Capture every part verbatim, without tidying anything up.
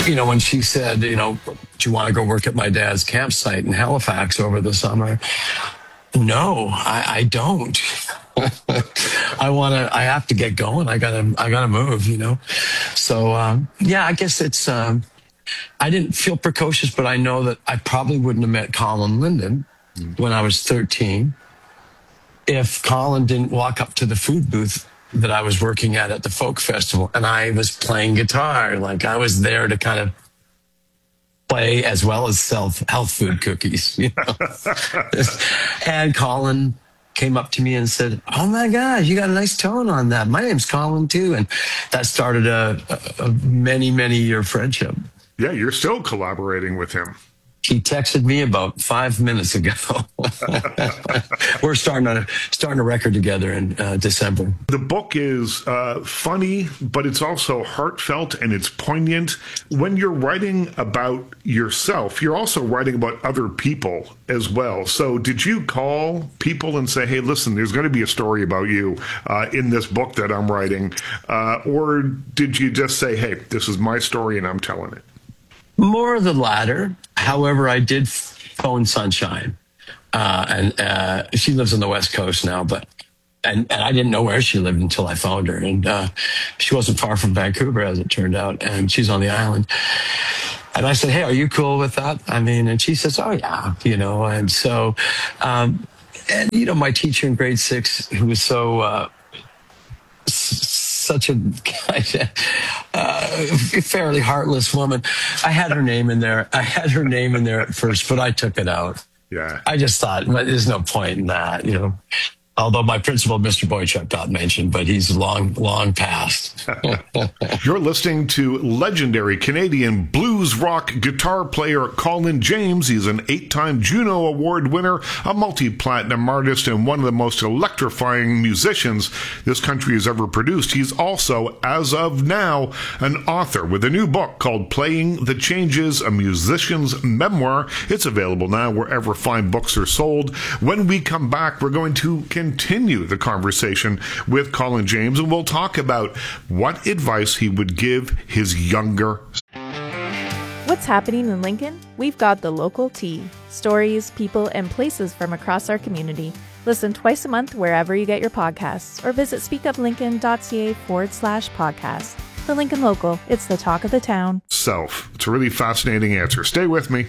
you know, when she said, you know, do you want to go work at my dad's campsite in Halifax over the summer? No, I, I don't. I want to, I have to get going. I gotta, I gotta move, you know? So, um, yeah, I guess it's, um, I didn't feel precocious, but I know that I probably wouldn't have met Colin Linden mm. when I was thirteen if Colin didn't walk up to the food booth that I was working at at the folk festival, and I was playing guitar. Like, I was there to kind of play as well as sell health food cookies, you know. And Colin came up to me and said, "Oh my gosh, you got a nice tone on that. My name's Colin too." And that started a, a, a many, many year friendship. Yeah, you're still collaborating with him. He texted me about five minutes ago. We're starting a starting a record together in uh, December. The book is uh, funny, but it's also heartfelt and it's poignant. When you're writing about yourself, you're also writing about other people as well. So did you call people and say, hey, listen, there's going to be a story about you uh, in this book that I'm writing? Uh, or did you just say, hey, this is my story and I'm telling it? More of the latter. However, I did phone Sunshine, uh, and uh, she lives on the West Coast now, but and, and I didn't know where she lived until I phoned her, and uh, she wasn't far from Vancouver, as it turned out, and she's on the island. And I said, hey, are you cool with that? I mean, and she says, oh, yeah, you know, and so, um, and, you know, my teacher in grade six, who was so, uh, such a uh, fairly heartless woman. I had her name in there. I had her name in there at first, but I took it out. Yeah. I just thought, well, there's no point in that, you know. Although my principal, Mister Boychuk, got mentioned, but he's long, long past. You're listening to legendary Canadian blues rock guitar player Colin James. He's an eight-time Juno Award winner, a multi-platinum artist, and one of the most electrifying musicians this country has ever produced. He's also, as of now, an author with a new book called Playing the Changes, a musician's memoir. It's available now wherever fine books are sold. When we come back, we're going to continue the conversation with Colin James, and we'll talk about what advice he would give his younger. What's happening in Lincoln? We've got the local tea. Stories, people, and places from across our community. Listen twice a month wherever you get your podcasts, or visit speakuplincoln.ca forward slash podcast. The Lincoln Local, it's the talk of the town. Self. It's a really fascinating answer. Stay with me.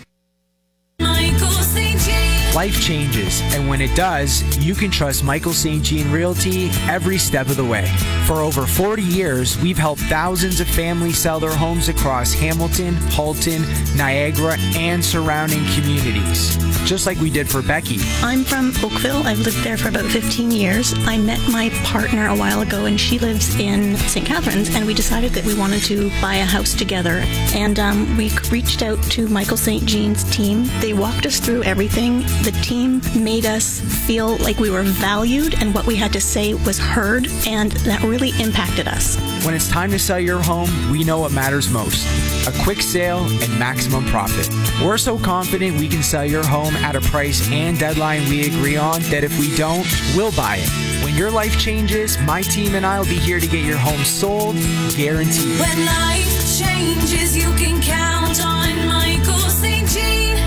Life changes, and when it does, you can trust Michael Saint Jean Realty every step of the way. For over forty years, we've helped thousands of families sell their homes across Hamilton, Halton, Niagara, and surrounding communities. Just like we did for Becky. I'm from Oakville. I've lived there for about fifteen years. I met my partner a while ago, and she lives in Saint Catharines, and we decided that we wanted to buy a house together. And um, we reached out to Michael Saint Jean's team. They walked us through everything. The team made us feel like we were valued and what we had to say was heard, and that really impacted us. When it's time to sell your home, we know what matters most. A quick sale and maximum profit. We're so confident we can sell your home at a price and deadline we agree on that if we don't, we'll buy it. When your life changes, my team and I will be here to get your home sold, guaranteed. When life changes, you can count on Michael Saint Jean.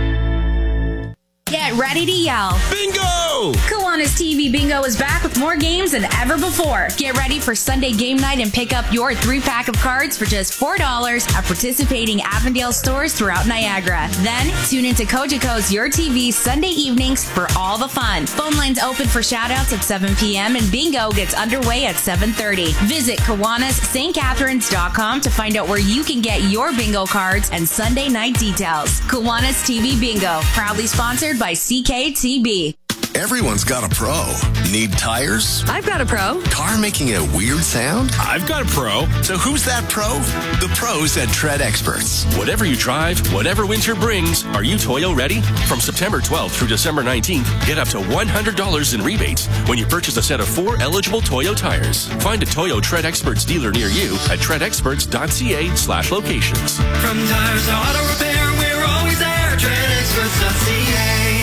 Get ready to yell. Bingo! Kiwanis T V Bingo is back with more games than ever before. Get ready for Sunday game night and pick up your three-pack of cards for just four dollars at participating Avondale stores throughout Niagara. Then, tune into Cogeco's Your T V Sunday evenings for all the fun. Phone lines open for shoutouts at seven p.m. and Bingo gets underway at seven thirty. Visit Kiwanis St Catharines dot com to find out where you can get your bingo cards and Sunday night details. Kiwanis T V Bingo, proudly sponsored by C K T B. Everyone's got a pro. Need tires? I've got a pro. Car making a weird sound? I've got a pro. So who's that pro? The pros at Tread Experts. Whatever you drive, whatever winter brings, are you Toyo ready? From September twelfth through December nineteenth, get up to one hundred dollars in rebates when you purchase a set of four eligible Toyo tires. Find a Toyo Tread Experts dealer near you at treadexperts.ca slash locations. From tires to auto repair, we're always there. tread experts dot c a.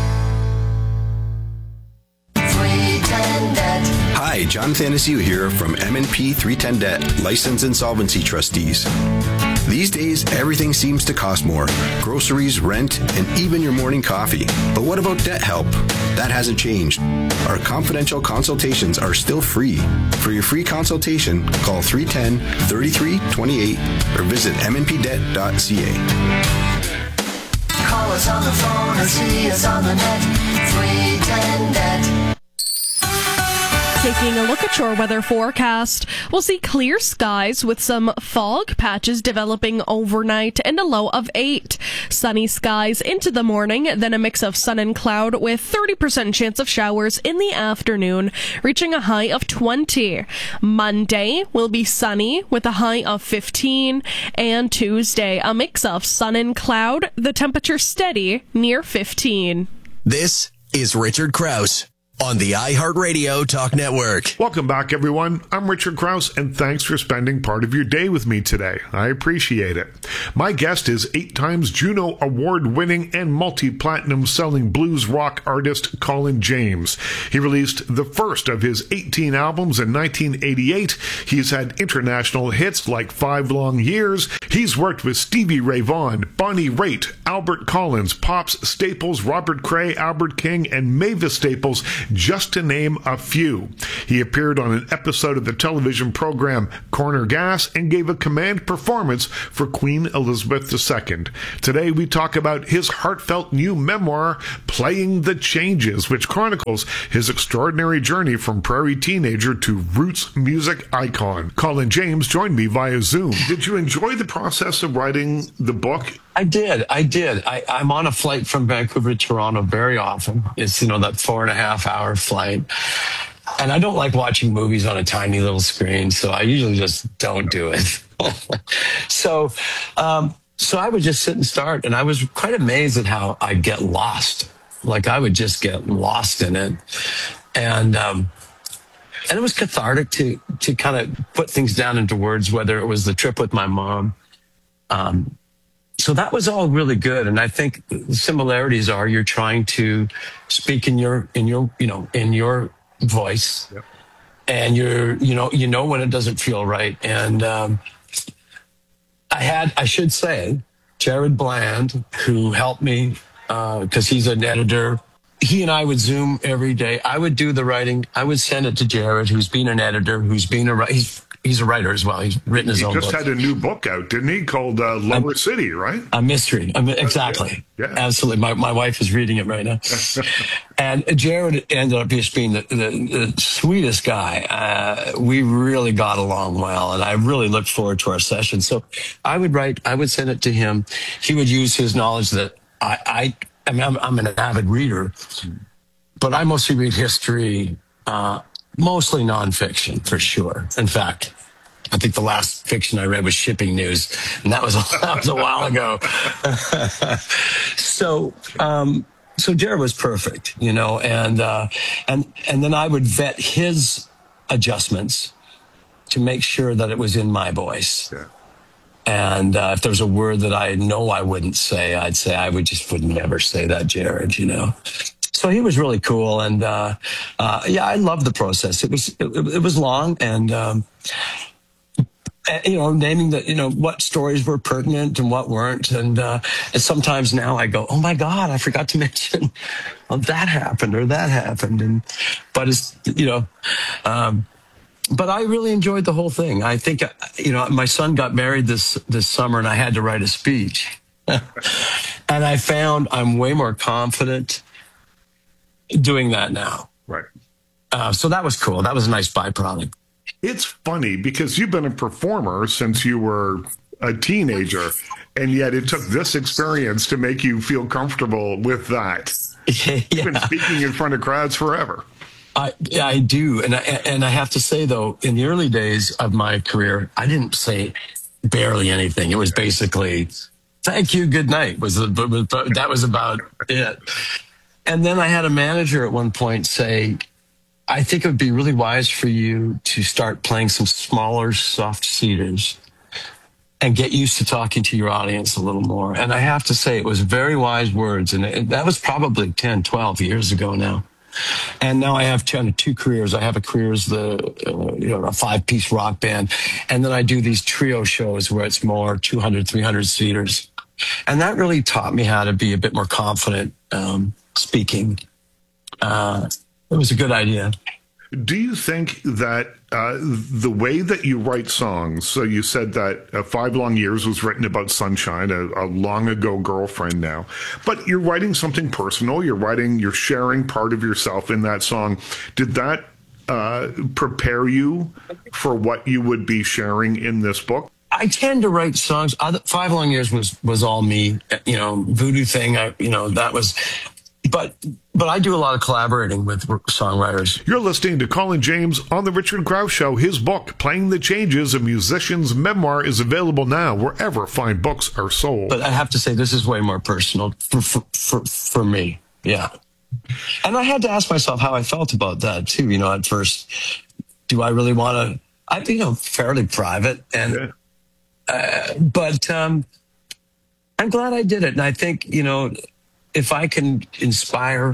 Hi, John Thanasiu here from M and P three ten Debt, License Insolvency Trustees. These days, everything seems to cost more. Groceries, rent, and even your morning coffee. But what about debt help? That hasn't changed. Our confidential consultations are still free. For your free consultation, call three one zero, three three two eight or visit m n p debt dot c a. Call us on the phone or see us on the net. three one zero net. Taking a look at your weather forecast, we'll see clear skies with some fog patches developing overnight and a low of eight. Sunny skies into the morning, then a mix of sun and cloud with thirty percent chance of showers in the afternoon, reaching a high of twenty. Monday will be sunny with a high of fifteen, and Tuesday a mix of sun and cloud, the temperature steady near fifteen. This is Richard Krause on the iHeartRadio Talk Network. Welcome back, everyone. I'm Richard Krause, and thanks for spending part of your day with me today. I appreciate it. My guest is eight times Juno Award-winning and multi-platinum selling blues rock artist Colin James. He released the first of his eighteen albums in nineteen eighty-eight. He's had international hits like Five Long Years. He's worked with Stevie Ray Vaughan, Bonnie Raitt, Albert Collins, Pops Staples, Robert Cray, Albert King, and Mavis Staples, just to name a few. He appeared on an episode of the television program Corner Gas and gave a command performance for Queen Elizabeth the Second. Today we talk about his heartfelt new memoir, Playing the Changes, which chronicles his extraordinary journey from prairie teenager to roots music icon. Colin James joined me via Zoom. Did you enjoy the process of writing the book? I did. I did. I, I'm on a flight from Vancouver to Toronto very often. It's, you know, that four and a half hour flight. And I don't like watching movies on a tiny little screen, so I usually just don't do it. so, um, so I would just sit and start, and I was quite amazed at how I'd get lost. Like I would just get lost in it. And, um, and it was cathartic to, to kind of put things down into words, whether it was the trip with my mom, um, so that was all really good. And I think the similarities are you're trying to speak in your, in your, you know, in your voice. Yep. And you're, you know, you know, when it doesn't feel right. And, um, I had, I should say, Jared Bland, who helped me, uh, cause he's an editor. He and I would Zoom every day. I would do the writing. I would send it to Jared, who's been an editor, who's been a, he's, He's a writer as well. He's written his he own book. He just had a new book out, didn't he, called uh, Lower a, City, right? A mystery. I mean, exactly. Yeah. Yeah. Absolutely. My my wife is reading it right now. And Jared ended up just being the, the, the sweetest guy. Uh, we really got along well, and I really looked forward to our session. So I would write, I would send it to him. He would use his knowledge that I, I, I mean, I'm, I'm an avid reader, but I mostly read history, uh, mostly nonfiction, for sure. In fact, I think the last fiction I read was Shipping News, and that was a, that was a while ago. so, um, so Jared was perfect, you know, and uh, and and then I would vet his adjustments to make sure that it was in my voice. Yeah. And uh, if there's a word that I know I wouldn't say, I'd say I would just would never say that, Jared, you know. So he was really cool, and uh, uh, yeah, I loved the process. It was it, it was long, and um, you know, naming the you know what stories were pertinent and what weren't, and, uh, and sometimes now I go, oh my God, I forgot to mention, well, that happened or that happened, and but it's you know, um, but I really enjoyed the whole thing. I think you know, my son got married this this summer, and I had to write a speech, and I found I'm way more confident doing that now. Right. Uh, so that was cool. That was a nice byproduct. It's funny because you've been a performer since you were a teenager, and yet it took this experience to make you feel comfortable with that. Yeah. You've been speaking in front of crowds forever. I, yeah, I do. And I, and I have to say, though, in the early days of my career, I didn't say barely anything. It was basically, thank you, good night. Was, that was about it. And then I had a manager at one point say, I think it would be really wise for you to start playing some smaller, soft cedars and get used to talking to your audience a little more. And I have to say, it was very wise words. And it, that was probably ten, twelve years ago now. And now I have kind of two careers. I have a career as the, uh, you know, a five piece rock band. And then I do these trio shows where it's more two hundred, three hundred seaters. And that really taught me how to be a bit more confident, um, speaking. Uh, it was a good idea. Do you think that uh, the way that you write songs, so you said that uh, Five Long Years was written about Sunshine, a, a long ago girlfriend now, but you're writing something personal, you're writing, you're sharing part of yourself in that song. Did that uh, prepare you for what you would be sharing in this book? I tend to write songs. Five Long Years was, was all me, you know, Voodoo Thing. I, you know, that was, but, but I do a lot of collaborating with songwriters. You're listening to Colin James on The Richard Grouse Show. His book, Playing the Changes, a musician's memoir, is available now wherever fine books are sold. But I have to say, this is way more personal for, for, for, for me. Yeah. And I had to ask myself how I felt about that too. You know, at first, do I really want to, I, you know, fairly private and, yeah. uh, but, um, I'm glad I did it. And I think, you know, if I can inspire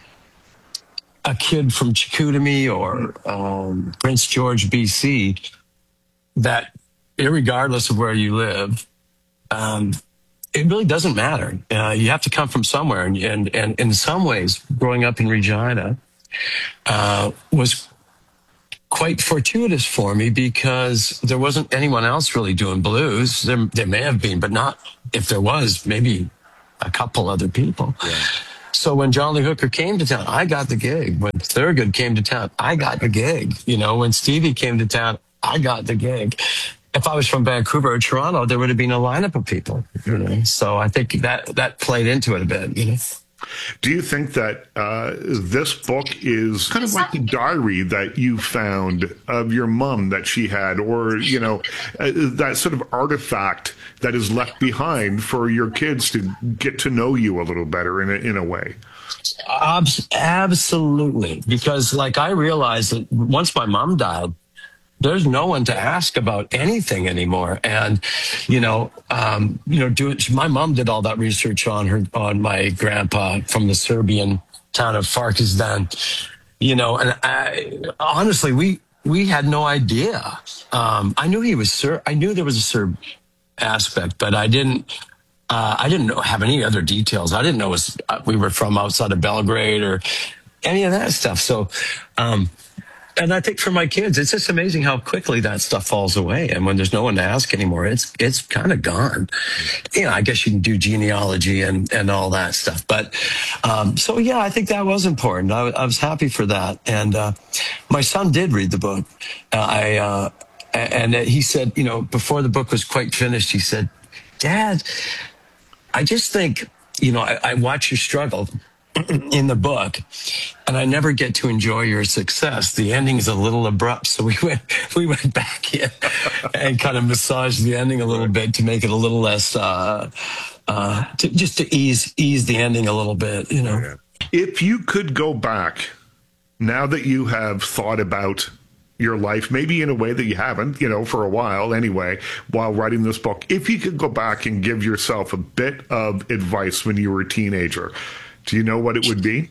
a kid from Chicoutimi or um, Prince George, B C, that irregardless of where you live, um, it really doesn't matter. Uh, you have to come from somewhere. And, and, and in some ways, growing up in Regina uh, was quite fortuitous for me because there wasn't anyone else really doing blues. There, there may have been, but not, if there was, maybe a couple other people. Yeah. So when John Lee Hooker came to town, I got the gig. When Thurgood came to town, I got the gig. You know, when Stevie came to town, I got the gig. If I was from Vancouver or Toronto, there would have been a lineup of people. You know? So I think that that played into it a bit. You know. Do you think that uh, this book is kind of like the diary that you found of your mom that she had, or, you know, uh, that sort of artifact that is left behind for your kids to get to know you a little better in a, in a way? Abs- absolutely. Because, like, I realized that once my mom died, there's no one to ask about anything anymore. And, you know, um, you know, do it. My mom did all that research on her, on my grandpa from the Serbian town of Farkasdan, you know, and I, honestly, we, we had no idea. Um, I knew he was Serb. I knew there was a Serb aspect, but I didn't, uh, I didn't know, have any other details. I didn't know it was, uh, we were from outside of Belgrade or any of that stuff. So, um, and I think for my kids, it's just amazing how quickly that stuff falls away. And when there's no one to ask anymore, it's it's kind of gone. You know, I guess you can do genealogy and, and all that stuff. But um, so, yeah, I think that was important. I, I was happy for that. And uh, my son did read the book. Uh, I uh, And he said, you know, before the book was quite finished, he said, Dad, I just think, you know, I, I watch you struggle in the book, and I never get to enjoy your success. The ending is a little abrupt, so we went we went back in and kind of massaged the ending a little bit to make it a little less, uh, uh, to, just to ease ease the ending a little bit, you know. If you could go back, now that you have thought about your life, maybe in a way that you haven't, you know, for a while anyway, while writing this book, if you could go back and give yourself a bit of advice when you were a teenager, do you know what it would be?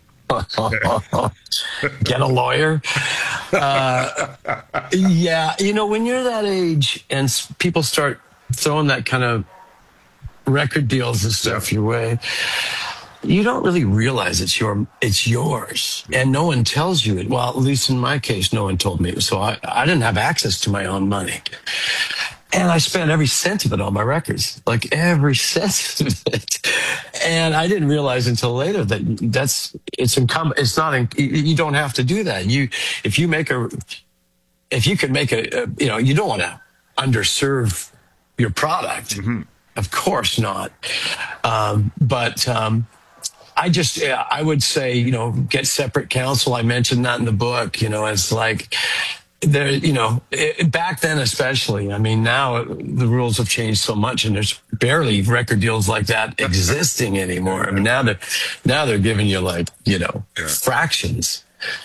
Get a lawyer. Uh, yeah, you know, when you're that age and people start throwing that kind of record deals and stuff your way, you don't really realize it's your it's yours, and no one tells you it. Well, at least in my case, no one told me. So I, I didn't have access to my own money. And I spent every cent of it on my records, like every cent of it. And I didn't realize until later that that's, it's incumbent, it's not, in, you don't have to do that. You, if you make a, if you can make a, a you know, you don't want to underserve your product. Mm-hmm. Of course not. Um, but, um, I just, I would say, you know, get separate counsel. I mentioned that in the book, you know, it's like, there, you know, it, back then especially. I mean, now the rules have changed so much, and there's barely record deals like that existing anymore. I mean, now they're now they're giving you like, you know, yeah. fractions.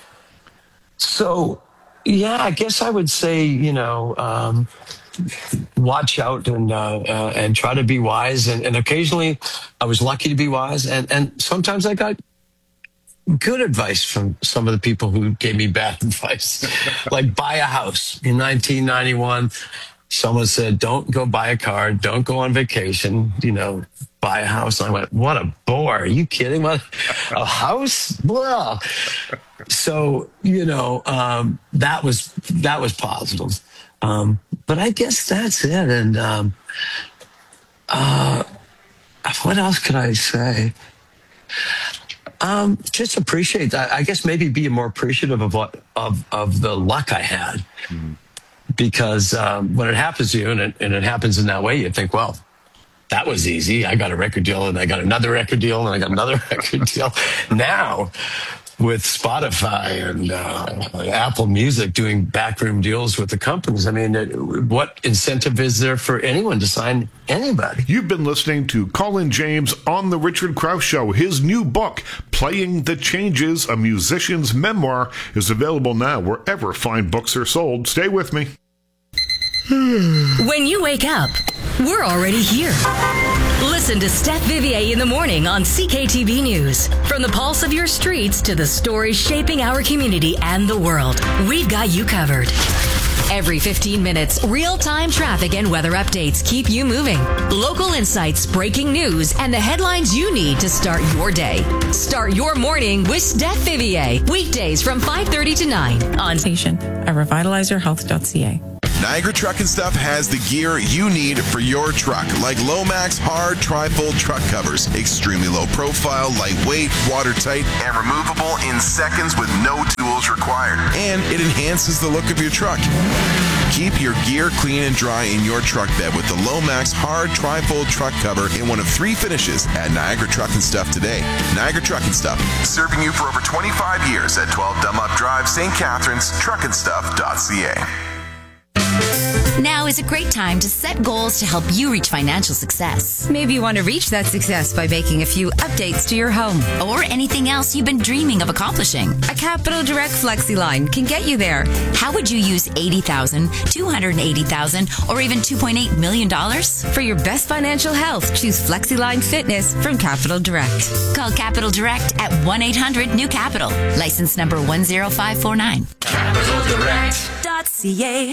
So, yeah, I guess I would say, you know, um, watch out and uh, uh, and try to be wise. And, and occasionally, I was lucky to be wise, and and sometimes I got good advice from some of the people who gave me bad advice, like buy a house. In nineteen ninety-one, someone said, don't go buy a car, don't go on vacation, you know, buy a house. And I went, what a bore. Are you kidding? What? A house? Blah. So, you know, um, that was, that was positive. Um, but I guess that's it. And, um, uh, what else could I say? Um, just appreciate that. I guess maybe be more appreciative of what, of, of the luck I had. Mm-hmm. Because, um, when it happens to you and it, and it happens in that way, you think, well, that was easy. I got a record deal and I got another record deal and I got another record deal. Now, with Spotify and uh, Apple Music doing backroom deals with the companies, I mean, it, what incentive is there for anyone to sign anybody? You've been listening to Colin James on The Richard Krause Show. His new book, Playing the Changes, A Musician's Memoir, is available now wherever fine books are sold. Stay with me. When you wake up, we're already here. Listen to Steph Vivier in the morning on C K T V News. From the pulse of your streets to the stories shaping our community and the world, we've got you covered. Every fifteen minutes, real-time traffic and weather updates keep you moving. Local insights, breaking news, and the headlines you need to start your day. Start your morning with Steph Vivier. Weekdays from five thirty to nine on station at revitalize your health dot c a. Niagara Truck and Stuff has the gear you need for your truck, like Lomax hard tri-fold truck covers. Extremely low profile, lightweight, watertight, and removable in seconds with no tools required. And it enhances the look of your truck. Keep your gear clean and dry in your truck bed with the Lomax hard tri-fold truck cover in one of three finishes at Niagara Truck and Stuff today. Niagara Truck and Stuff, serving you for over twenty-five years at twelve Dunlop Drive, Saint Catharines, truck and stuff dot c a. Now is a great time to set goals to help you reach financial success. Maybe you want to reach that success by making a few updates to your home or anything else you've been dreaming of accomplishing. A Capital Direct Flexi line can get you there. How would you use eighty thousand dollars, two hundred eighty thousand dollars, or even two point eight million dollars? For your best financial health, choose Flexi Line Fitness from Capital Direct. Call Capital Direct at one eight hundred new capital. License number one zero five four nine. capital direct dot c a.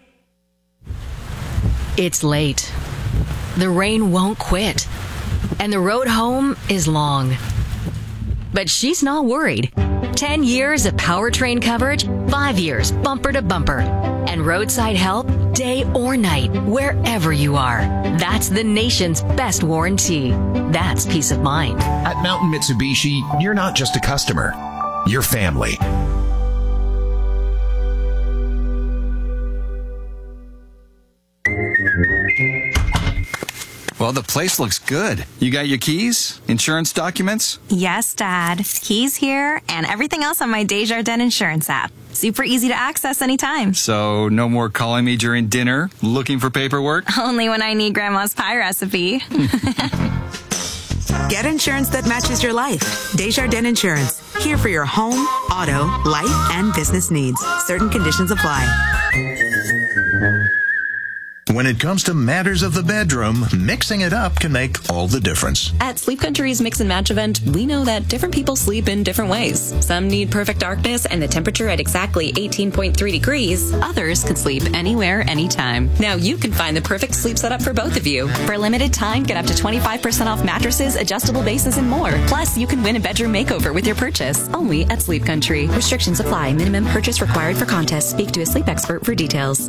It's late. The rain won't quit. And the road home is long. But she's not worried. Ten years of powertrain coverage, five years bumper to bumper. And roadside help day or night, wherever you are. That's the nation's best warranty. That's peace of mind. At Mountain Mitsubishi, you're not just a customer. You're family. Well, the place looks good. You got your keys? Insurance documents? Yes, Dad. Keys here and everything else on my Desjardins Insurance app. Super easy to access anytime. So, no more calling me during dinner, looking for paperwork? Only when I need Grandma's pie recipe. Get insurance that matches your life. Desjardins Insurance. Here for your home, auto, life, and business needs. Certain conditions apply. When it comes to matters of the bedroom, mixing it up can make all the difference. At Sleep Country's Mix and Match event, we know that different people sleep in different ways. Some need perfect darkness and the temperature at exactly eighteen point three degrees. Others can sleep anywhere, anytime. Now you can find the perfect sleep setup for both of you. For a limited time, get up to twenty-five percent off mattresses, adjustable bases, and more. Plus, you can win a bedroom makeover with your purchase. Only at Sleep Country. Restrictions apply. Minimum purchase required for contest. Speak to a sleep expert for details.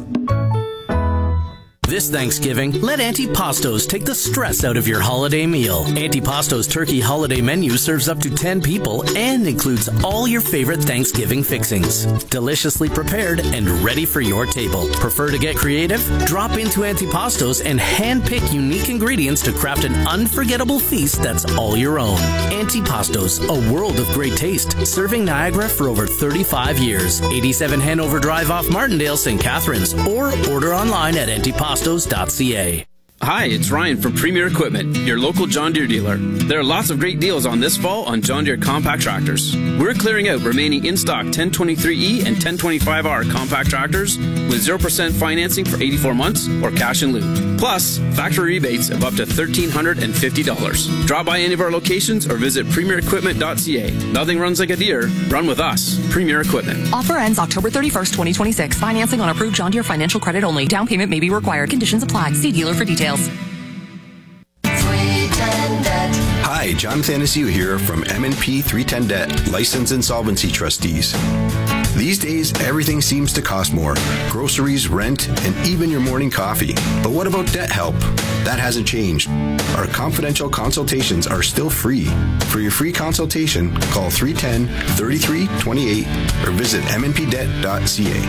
This Thanksgiving, let Antipasto's take the stress out of your holiday meal. Antipasto's turkey holiday menu serves up to ten people and includes all your favorite Thanksgiving fixings. Deliciously prepared and ready for your table. Prefer to get creative? Drop into Antipasto's and handpick unique ingredients to craft an unforgettable feast that's all your own. Antipasto's, a world of great taste, serving Niagara for over thirty-five years. eighty-seven Hanover Drive off Martindale, Saint Catharines, or order online at antipastos dot c a. Hi, it's Ryan from Premier Equipment, your local John Deere dealer. There are lots of great deals on this fall on John Deere compact tractors. We're clearing out remaining in-stock ten twenty-three E and ten twenty-five R compact tractors with zero percent financing for eighty-four months or cash in lieu. Plus, factory rebates of up to one thousand three hundred fifty dollars. Drop by any of our locations or visit premier equipment dot c a. Nothing runs like a Deere. Run with us. Premier Equipment. Offer ends October thirty-first, twenty twenty-six. Financing on approved John Deere financial credit only. Down payment may be required. Conditions apply. See dealer for details. Hi, Jonathan Anastasia here from M and P three ten Debt, Licensed Insolvency Trustees. These days, everything seems to cost more. Groceries, rent, and even your morning coffee. But what about debt help? That hasn't changed. Our confidential consultations are still free. For your free consultation, call three one zero, three three two eight or visit m n p debt dot c a.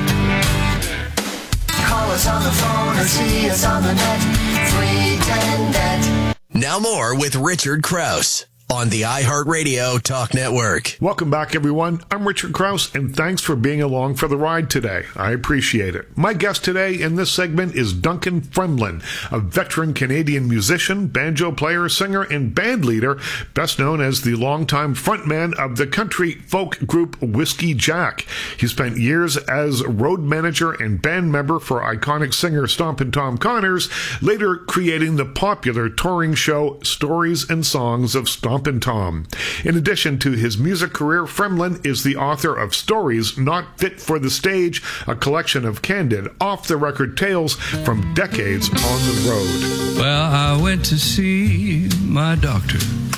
Call us on the phone or see us on the net. three ten debt. Now more with Richard Krause on the iHeartRadio Talk Network. Welcome back, everyone. I'm Richard Krause, and thanks for being along for the ride today. I appreciate it. My guest today in this segment is Duncan Fremlin, a veteran Canadian musician, banjo player, singer, and band leader, best known as the longtime frontman of the country folk group Whiskey Jack. He spent years as road manager and band member for iconic singer Stompin' Tom Connors, later creating the popular touring show Stories and Songs of Stompin' Tom. In addition to his music career, Fremlin is the author of Stories Not Fit for the Stage, a collection of candid, off-the-record tales from decades on the road. Well, I went to see my doctor.